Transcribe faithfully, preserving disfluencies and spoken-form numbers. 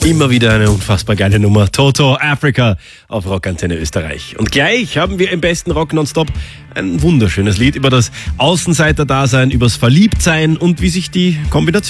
Immer wieder eine unfassbar geile Nummer. Toto, Africa auf Rockantenne Österreich. Und gleich haben wir im besten Rock Nonstop ein wunderschönes Lied über das Außenseiter-Dasein, übers Verliebtsein und wie sich die Kombination